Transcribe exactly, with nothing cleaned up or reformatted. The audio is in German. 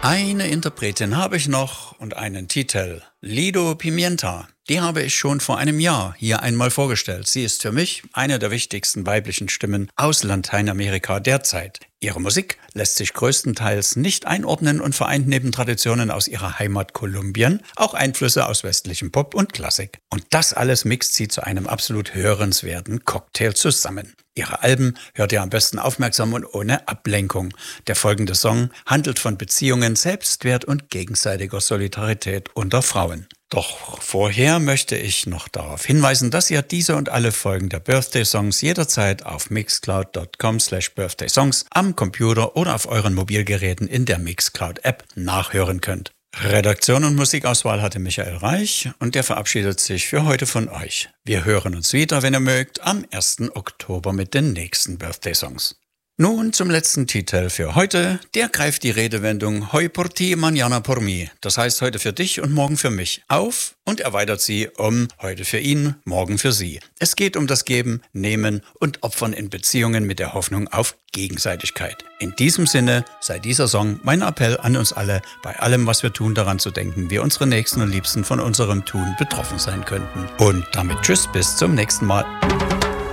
Eine Interpretin habe ich noch und einen Titel. Lido Pimienta. Die habe ich schon vor einem Jahr hier einmal vorgestellt. Sie ist für mich eine der wichtigsten weiblichen Stimmen aus Lateinamerika derzeit. Ihre Musik lässt sich größtenteils nicht einordnen und vereint neben Traditionen aus ihrer Heimat Kolumbien auch Einflüsse aus westlichem Pop und Klassik. Und das alles mixt sie zu einem absolut hörenswerten Cocktail zusammen. Ihre Alben hört ihr am besten aufmerksam und ohne Ablenkung. Der folgende Song handelt von Beziehungen, Selbstwert und gegenseitiger Solidarität unter Frauen. Doch vorher möchte ich noch darauf hinweisen, dass ihr diese und alle Folgen der Birthday Songs jederzeit auf mixcloud dot com slash birthday songs am Computer oder auf euren Mobilgeräten in der Mixcloud-App nachhören könnt. Redaktion und Musikauswahl hatte Michael Reich und der verabschiedet sich für heute von euch. Wir hören uns wieder, wenn ihr mögt, am ersten Oktober mit den nächsten Birthday Songs. Nun zum letzten Titel für heute. Der greift die Redewendung Hoy por ti, mañana por mí. Das heißt heute für dich und morgen für mich auf und erweitert sie um heute für ihn, morgen für sie. Es geht um das Geben, Nehmen und Opfern in Beziehungen mit der Hoffnung auf Gegenseitigkeit. In diesem Sinne sei dieser Song mein Appell an uns alle, bei allem, was wir tun, daran zu denken, wie unsere Nächsten und Liebsten von unserem Tun betroffen sein könnten. Und damit tschüss, bis zum nächsten Mal.